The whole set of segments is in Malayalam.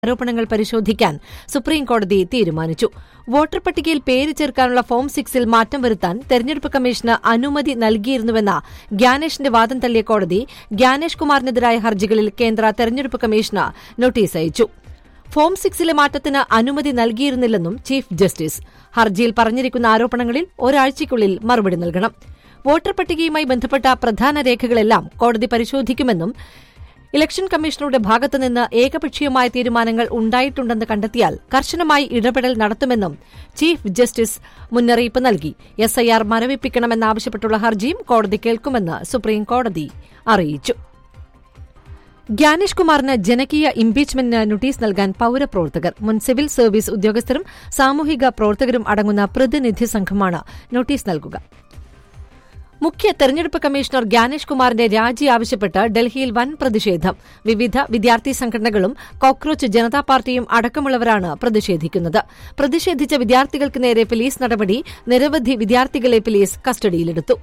ആരോപണങ്ങൾ പരിശോധിക്കാൻ സുപ്രീംകോടതി തീരുമാനിച്ചു. വോട്ടർ പട്ടികയിൽ പേര് ചേർക്കാനുള്ള ഫോം 6-ൽ മാറ്റം വരുത്താൻ തെരഞ്ഞെടുപ്പ് കമ്മീഷന് അനുമതി നൽകിയിരുന്നുവെന്ന ഗ്യാനേഷിന്റെ വാദം തള്ളിയ കോടതി ഗ്യാനേഷ് കുമാറിനെതിരായ ഹർജികളിൽ കേന്ദ്ര തെരഞ്ഞെടുപ്പ് കമ്മീഷന് നോട്ടീസ് അയച്ചു. ഫോം 6-ലെ മാറ്റത്തിന് അനുമതി നൽകിയിരുന്നില്ലെന്നും ചീഫ് ജസ്റ്റിസ് ഹർജിയിൽ പറഞ്ഞിരിക്കുന്ന ആരോപണങ്ങളിൽ ഒരാഴ്ചയ്ക്കുള്ളിൽ മറുപടി നൽകണം. വോട്ടർ പട്ടികയുമായി ബന്ധപ്പെട്ട പ്രധാന രേഖകളെല്ലാം കോടതി പരിശോധിക്കുമെന്നും ഇലക്ഷൻ കമ്മീഷണറുടെ ഭാഗത്തുനിന്ന് ഏകപക്ഷീയമായ തീരുമാനങ്ങൾ ഉണ്ടായിട്ടുണ്ടെന്ന് കണ്ടെത്തിയാൽ കർശനമായി ഇടപെടൽ നടത്തുമെന്നും ചീഫ് ജസ്റ്റിസ് മുന്നറിയിപ്പ് നൽകി. SIR മരവിപ്പിക്കണമെന്നാവശ്യപ്പെട്ടുള്ള ഹർജിയും കോടതി കേൾക്കുമെന്ന് സുപ്രീംകോടതി അറിയിച്ചു. ഗ്യാനേഷ് കുമാറിന് ജനകീയ ഇംപീച്ച്മെന്റിന് നോട്ടീസ് നൽകാൻ പൌരപ്രവർത്തകർ, മുൻ സിവിൽ സർവീസ് ഉദ്യോഗസ്ഥരും സാമൂഹിക പ്രവർത്തകരും അടങ്ങുന്ന പ്രതിനിധി സംഘമാണ് നോട്ടീസ് നൽകുക. മുഖ്യ തെരഞ്ഞെടുപ്പ് കമ്മീഷണർ ഗ്യാനേഷ് കുമാറിന്റെ രാജി ആവശ്യപ്പെട്ട് ഡൽഹിയിൽ വൻ പ്രതിഷേധം. വിവിധ വിദ്യാർത്ഥി സംഘടനകളും കോക്രോച്ച് ജനതാ പാർട്ടിയും അടക്കമുള്ളവരാണ് പ്രതിഷേധിക്കുന്നത്. പ്രതിഷേധിച്ച വിദ്യാർത്ഥികൾക്ക് നേരെ പോലീസ് നടപടി. നിരവധി വിദ്യാർത്ഥികളെ പോലീസ് കസ്റ്റഡിയിലെടുത്തു.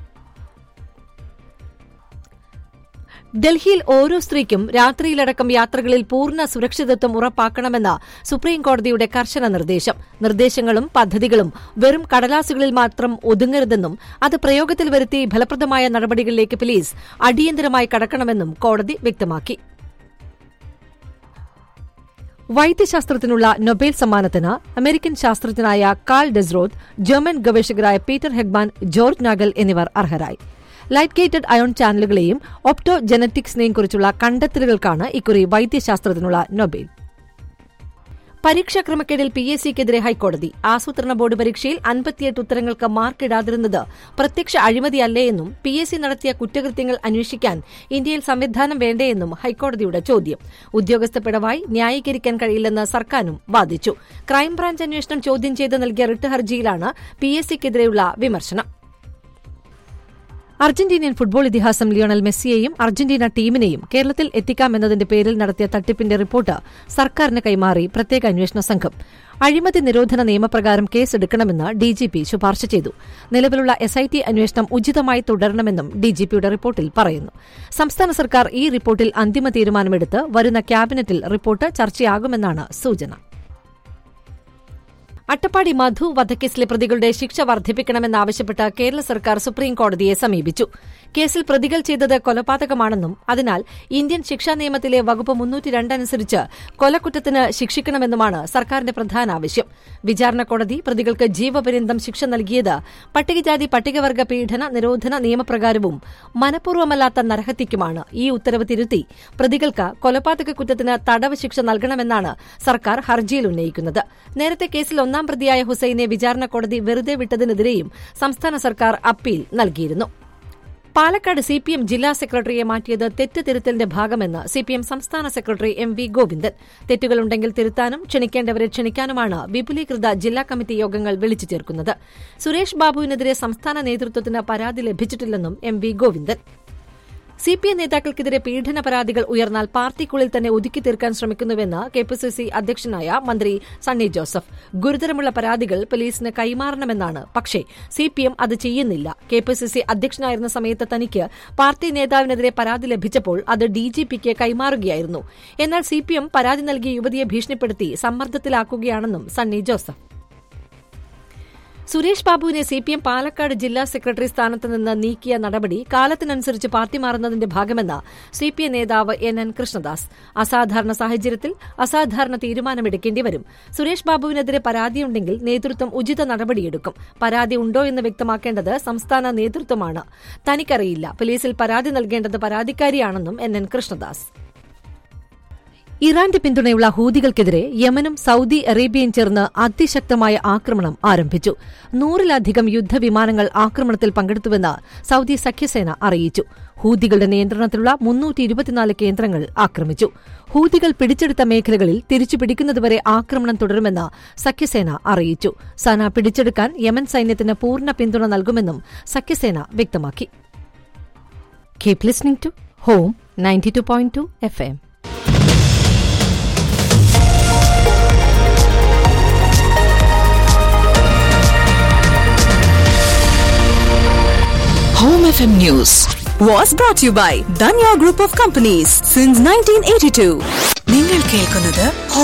ഡൽഹിയിൽ ഓരോ സ്ത്രീക്കും രാത്രിയിലടക്കം യാത്രകളിൽ പൂർണ്ണ സുരക്ഷിതത്വം ഉറപ്പാക്കണമെന്ന് സുപ്രീംകോടതിയുടെ കർശന നിർദ്ദേശം. നിർദ്ദേശങ്ങളും പദ്ധതികളും വെറും കടലാസുകളിൽ മാത്രം ഒതുങ്ങരുതെന്നും അത് പ്രയോഗത്തിൽ വരുത്തി ഫലപ്രദമായ നടപടികളിലേക്ക് പോലീസ് അടിയന്തരമായി കടക്കണമെന്നും കോടതി വ്യക്തമാക്കി. വൈദ്യശാസ്ത്രത്തിനുള്ള Nobel സമ്മാനത്തിന് American ശാസ്ത്രജ്ഞനായ call ഡെസ്റോത്ത്, German ഗവേഷകരായ Peter Hegemann, George Nagal എന്നിവർ അർഹരായി. ലൈറ്റ് ഗേറ്റഡ് അയോൺ ചാനലുകളെയും ഒപ്റ്റോ ജനറ്റിക്സിനെയും കുറിച്ചുള്ള കണ്ടെത്തലുകൾക്കാണ് ഇക്കുറി വൈദ്യശാസ്ത്രത്തിനുള്ള നൊബേൽ. പരീക്ഷാ ക്രമക്കേടിൽ PSCക്കെതിരെ ഹൈക്കോടതി. ആസൂത്രണ ബോർഡ് പരീക്ഷയിൽ 58 ഉത്തരങ്ങൾക്ക് മാർക്കിടാതിരുന്നത് പ്രത്യക്ഷ അഴിമതിയല്ലേയെന്നും PSC നടത്തിയ കുറ്റകൃത്യങ്ങൾ അന്വേഷിക്കാൻ ഇന്ത്യയിൽ സംവിധാനം വേണ്ടേയെന്നും ഹൈക്കോടതിയുടെ ചോദ്യം. ഉദ്യോഗസ്ഥ പിഴവായി ന്യായീകരിക്കാൻ കഴിയില്ലെന്ന് സർക്കാരും വാദിച്ചു. ക്രൈംബ്രാഞ്ച് അന്വേഷണം ചോദ്യം ചെയ്ത് നൽകിയ റിട്ട് ഹർജിയിലാണ് PSCക്കെതിരെയുള്ള വിമർശനം. അർജന്റീനിയൻ ഫുട്ബോൾ ഇതിഹാസം ലിയോണൽ മെസ്സിയെയും അർജന്റീന ടീമിനെയും കേരളത്തിൽ എത്തിക്കാമെന്നതിന്റെ പേരിൽ നടത്തിയ തട്ടിപ്പിന്റെ റിപ്പോർട്ട് സർക്കാരിന് കൈമാറി പ്രത്യേക അന്വേഷണ സംഘം. അഴിമതി നിരോധന നിയമപ്രകാരം കേസെടുക്കണമെന്ന് DGP ശുപാർശ ചെയ്തു. നിലവിലുള്ള SIT അന്വേഷണം ഉചിതമായി തുടരണമെന്നും DGPയുടെ റിപ്പോർട്ടിൽ പറയുന്നു. സംസ്ഥാന സർക്കാർ ഈ റിപ്പോർട്ടിൽ അന്തിമ തീരുമാനമെടുത്ത് വരുന്ന ക്യാബിനറ്റിൽ റിപ്പോർട്ട് ചർച്ചയാകുമെന്നാണ് സൂചന. അട്ടപ്പാടി മധു വധക്കേസിലെ പ്രതികളുടെ ശിക്ഷ വർദ്ധിപ്പിക്കണമെന്നാവശ്യപ്പെട്ട് കേരള സർക്കാർ സുപ്രീംകോടതിയെ സമീപിച്ചു. കേസിൽ പ്രതികൾ ചെയ്തത് കൊലപാതകമാണെന്നും അതിനാൽ ഇന്ത്യൻ ശിക്ഷാ നിയമത്തിലെ വകുപ്പ് 302 അനുസരിച്ച് കൊലക്കുറ്റത്തിന് ശിക്ഷിക്കണമെന്നുമാണ് സർക്കാരിന്റെ പ്രധാന ആവശ്യം. വിചാരണ കോടതി പ്രതികൾക്ക് ജീവപര്യന്തം ശിക്ഷ നൽകിയത് പട്ടികജാതി പട്ടികവർഗ പീഡന നിരോധന നിയമപ്രകാരവും മനഃപൂർവ്വമല്ലാത്ത നരഹത്യക്കുമാണ്. ഈ ഉത്തരവ് തിരുത്തി പ്രതികൾക്ക് കൊലപാതക കുറ്റത്തിന് തടവ് ശിക്ഷ നൽകണമെന്നാണ് സർക്കാർ ഹർജിയിൽ ഉന്നയിക്കുന്നത്. നേരത്തെ കേസിൽ ഒന്നാം പ്രതിയായ ഹുസൈനെ വിചാരണ കോടതി വെറുതെ വിട്ടതിനെതിരെയും സംസ്ഥാന സർക്കാർ അപ്പീൽ നൽകിയിരുന്നു. പാലക്കാട് CPM ജില്ലാ സെക്രട്ടറിയെ മാറ്റിയത് തെറ്റ് തിരുത്തലിന്റെ ഭാഗമെന്ന് CPM സംസ്ഥാന സെക്രട്ടറി MV ഗോവിന്ദൻ. തെറ്റുകളുണ്ടെങ്കിൽ തിരുത്താനും ക്ഷണിക്കേണ്ടവരെ ക്ഷണിക്കാനുമാണ് വിപുലീകൃത ജില്ലാ കമ്മിറ്റി യോഗങ്ങൾ വിളിച്ചു ചേർക്കുന്നത്. സുരേഷ് ബാബുവിനെതിരെ സംസ്ഥാന നേതൃത്വത്തിന് പരാതി ലഭിച്ചിട്ടില്ലെന്നും MV ഗോവിന്ദൻ. CPM നേതാക്കൾക്കെതിരെ പീഡന പരാതികൾ ഉയർന്നാൽ പാർട്ടിക്കുള്ളിൽ തന്നെ ഒതുക്കി തീർക്കാൻ ശ്രമിക്കുന്നുവെന്ന് KPCC അധ്യക്ഷനായ മന്ത്രി സണ്ണി ജോസഫ്. ഗുരുതരമുള്ള പരാതികൾ പോലീസിന് കൈമാറണമെന്നാണ്. പക്ഷേ CPM അത് ചെയ്യുന്നില്ല. KPCC അധ്യക്ഷനായിരുന്ന സമയത്ത് തനിക്ക് പാർട്ടി നേതാവിനെതിരെ പരാതി ലഭിച്ചപ്പോൾ അത് DGPക്ക് കൈമാറുകയായിരുന്നു. എന്നാൽ CPM പരാതി നൽകിയ യുവതിയെ ഭീഷണിപ്പെടുത്തി സമ്മർദ്ദത്തിലാക്കുകയാണെന്നും സണ്ണി ജോസഫ്. സുരേഷ് ബാബുവിനെ CPM പാലക്കാട് ജില്ലാ സെക്രട്ടറി സ്ഥാനത്ത് നിന്ന് നീക്കിയ നടപടി കാലത്തിനനുസരിച്ച് പാർട്ടി മാറുന്നതിന്റെ ഭാഗമെന്ന് CPM നേതാവ് NN കൃഷ്ണദാസ്. അസാധാരണ സാഹചര്യത്തിൽ അസാധാരണ തീരുമാനമെടുക്കേണ്ടി വരും. സുരേഷ് ബാബുവിനെതിരെ പരാതിയുണ്ടെങ്കിൽ നേതൃത്വം ഉചിത നടപടിയെടുക്കും. പരാതി ഉണ്ടോ എന്ന് വ്യക്തമാക്കേണ്ടത് സംസ്ഥാന നേതൃത്വമാണ്. തനിക്കറിയില്ല. പോലീസിൽ പരാതി നൽകേണ്ടത് പരാതിക്കാരിയാണെന്നും NN കൃഷ്ണദാസ്. ഇറാന്റെ പിന്തുണയുള്ള ഹൂതികൾക്കെതിരെ യമനും സൌദി അറേബ്യയും ചേർന്ന് അതിശക്തമായ ആക്രമണം ആരംഭിച്ചു. 100-ലധികം യുദ്ധവിമാനങ്ങൾ ആക്രമണത്തിൽ പങ്കെടുത്തുവെന്ന് സൌദി സഖ്യസേന അറിയിച്ചു. ഹൂതികളുടെ നിയന്ത്രണത്തിലുള്ള 324 കേന്ദ്രങ്ങൾ ആക്രമിച്ചു. ഹൂതികൾ പിടിച്ചെടുത്ത മേഖലകളിൽ തിരിച്ചുപിടിക്കുന്നതുവരെ ആക്രമണം തുടരുമെന്ന് സഖ്യസേന അറിയിച്ചു. സന പിടിച്ചെടുക്കാൻ യമൻ സൈന്യത്തിന് പൂർണ്ണ പിന്തുണ നൽകുമെന്നും സഖ്യസേന വ്യക്തമാക്കി. Keep listening to home 92.2 FM. Home FM News was brought to you by Danya Group of Companies since 1982. നിങ്ങൾ കേൾക്കുന്നത്